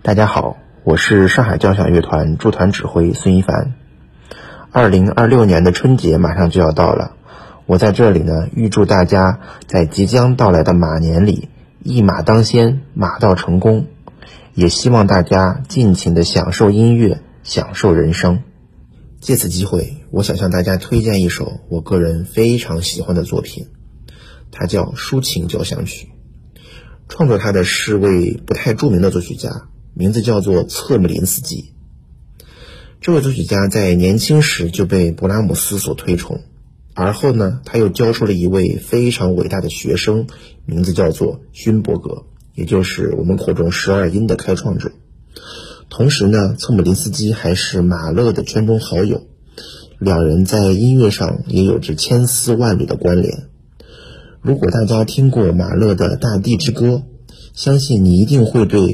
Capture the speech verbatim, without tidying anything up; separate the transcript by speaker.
Speaker 1: 大家好，我是上海交响乐团驻团指挥孙一凡。二零二六年的春节马上就要到了，我在这里呢，预祝大家在即将到来的马年里一马当先，马到成功。也希望大家尽情的享受音乐，享受人生。借此机会，我想向大家推荐一首我个人非常喜欢的作品，它叫《抒情交响曲》。创作它的是位不太著名的作曲家，名字叫做策姆林斯基。这位作曲家在年轻时就被勃拉姆斯所推崇，而后呢，他又教出了一位非常伟大的学生，名字叫做勋伯格，也就是我们口中十二音的开创者。同时呢，策姆林斯基还是马勒的圈中好友，两人在音乐上也有着千丝万缕的关联。如果大家听过马勒的《大地之歌》，相信你一定会对